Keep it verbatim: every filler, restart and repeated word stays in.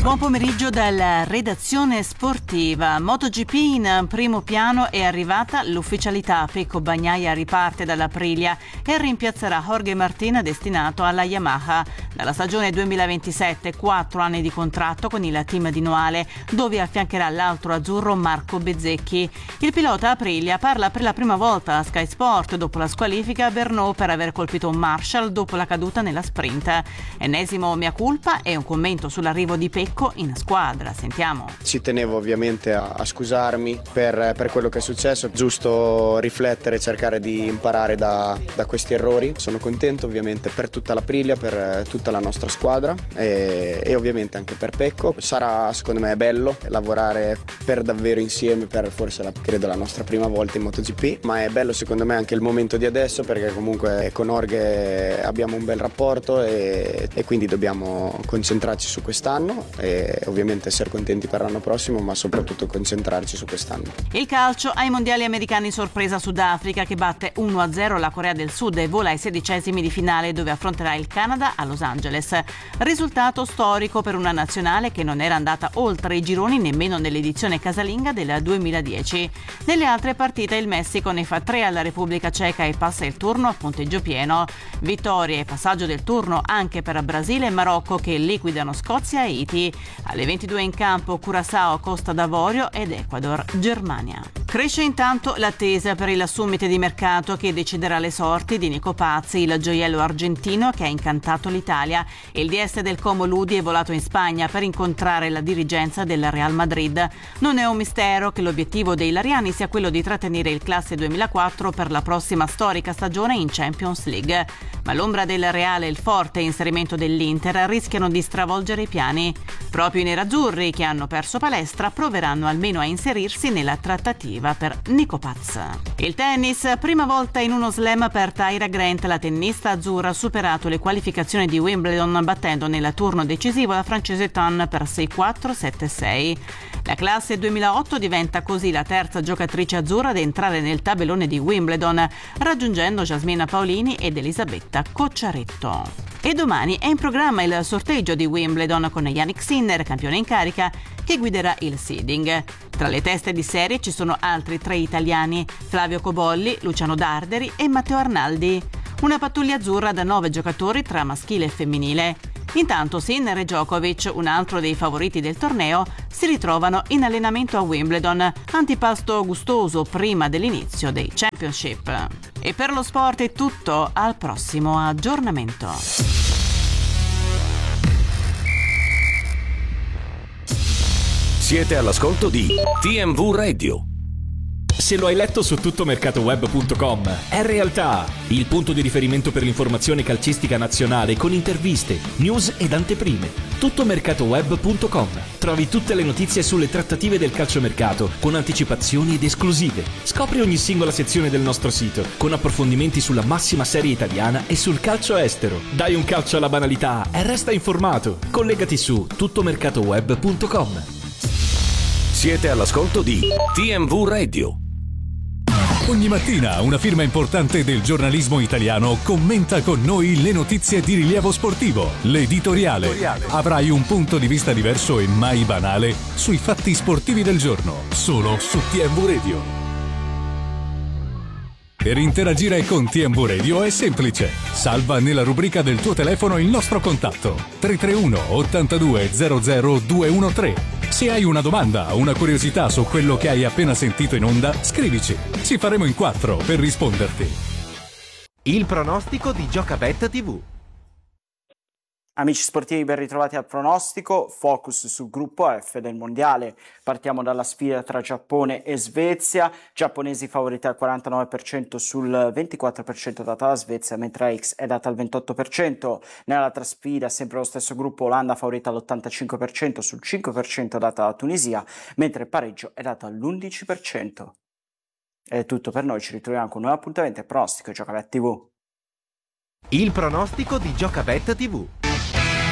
Buon pomeriggio dalla redazione sportiva. MotoGP in primo piano è arrivata l'ufficialità. Pecco Bagnaia riparte dall'Aprilia e rimpiazzerà Jorge Martin destinato alla Yamaha. Dalla stagione duemilaventisette, quattro anni di contratto con il team di Noale, dove affiancherà l'altro azzurro Marco Bezzecchi. Il pilota Aprilia parla per la prima volta a Sky Sport dopo la squalifica a Brno per aver colpito Marshall dopo la caduta nella sprint. Ennesimo mea culpa e un commento sull'arrivo di Pecco in squadra. Sentiamo. Ci tenevo ovviamente a, a scusarmi per, per quello che è successo, giusto riflettere e cercare di imparare da, da questi errori. Sono contento ovviamente per tutta l'Aprilia, per tutta la nostra squadra e, e ovviamente anche per Pecco. Sarà secondo me bello lavorare per davvero insieme per forse la, credo la nostra prima volta in MotoGP, ma è bello secondo me anche il momento di adesso perché comunque con Jorge abbiamo un bel rapporto e, e quindi dobbiamo concentrarci su quest'anno e ovviamente essere contenti per l'anno prossimo, ma soprattutto concentrarci su quest'anno. Il calcio ai mondiali americani, sorpresa Sudafrica che batte uno a zero la Corea del Sud e vola ai sedicesimi di finale dove affronterà il Canada a Los Angeles. Risultato storico per una nazionale che non era andata oltre i gironi nemmeno nell'edizione casalinga del duemiladieci. Nelle altre partite il Messico ne fa tre alla Repubblica Ceca e passa il turno a punteggio pieno. Vittorie e passaggio del turno anche per Brasile e Marocco che liquidano Scozia e Haiti. Alle ventidue in campo Curaçao, Costa d'Avorio ed Ecuador, Germania. Cresce intanto l'attesa per il summit di mercato che deciderà le sorti di Nico Pazzi, il gioiello argentino che ha incantato l'Italia. Il D S del Como Ludi è volato in Spagna per incontrare la dirigenza del Real Madrid. Non è un mistero che l'obiettivo dei Lariani sia quello di trattenere il classe duemilaquattro per la prossima storica stagione in Champions League. Ma l'ombra del Reale e il forte inserimento dell'Inter rischiano di stravolgere i piani. Proprio i nerazzurri, che hanno perso palestra, proveranno almeno a inserirsi nella trattativa per Nico Paz. Il tennis, prima volta in uno slam per Tyra Grant, la tennista azzurra ha superato le qualificazioni di Wimbledon battendo nel turno decisivo la francese Tan per sei quattro sette sei. La classe duemilaotto diventa così la terza giocatrice azzurra ad entrare nel tabellone di Wimbledon, raggiungendo Jasmina Paolini ed Elisabetta Cocciaretto. E domani è in programma il sorteggio di Wimbledon con Yannick Sinner, campione in carica, che guiderà il seeding. Tra le teste di serie ci sono altri tre italiani, Flavio Cobolli, Luciano Darderi e Matteo Arnaldi. Una pattuglia azzurra da nove giocatori tra maschile e femminile. Intanto Sinner e Djokovic, un altro dei favoriti del torneo, si ritrovano in allenamento a Wimbledon, antipasto gustoso prima dell'inizio dei Championship. E per lo sport è tutto, al prossimo aggiornamento. Siete all'ascolto di T M V Radio. Se lo hai letto su tuttomercatoweb punto com, è realtà, il punto di riferimento per l'informazione calcistica nazionale con interviste, news ed anteprime. tuttomercatoweb punto com. Trovi tutte le notizie sulle trattative del calciomercato con anticipazioni ed esclusive. Scopri ogni singola sezione del nostro sito con approfondimenti sulla massima serie italiana e sul calcio estero. Dai un calcio alla banalità e resta informato. Collegati su tuttomercatoweb punto com. Siete all'ascolto di T M V Radio. Ogni mattina una firma importante del giornalismo italiano commenta con noi le notizie di rilievo sportivo. L'editoriale. Avrai un punto di vista diverso e mai banale sui fatti sportivi del giorno, solo su T M V Radio. Per interagire con T M V Radio è semplice. Salva nella rubrica del tuo telefono il nostro contatto tre tre uno ottantadue zero zero due uno tre. Se hai una domanda o una curiosità su quello che hai appena sentito in onda, scrivici. Ci faremo in quattro per risponderti. Il pronostico di Giocabet tivù. Amici sportivi, ben ritrovati al pronostico. Focus sul gruppo F del mondiale. Partiamo dalla sfida tra Giappone e Svezia. Giapponesi favoriti al quarantanove per cento sul ventiquattro per cento data alla Svezia, mentre la X è data al ventotto per cento. Nell'altra sfida, sempre lo stesso gruppo, Olanda favorita all'ottantacinque per cento sul cinque per cento data alla Tunisia, mentre il pareggio è dato all'undici per cento. È tutto per noi, ci ritroviamo con un nuovo appuntamento al pronostico Giocabet tivù. Il pronostico di Giocabet tivù.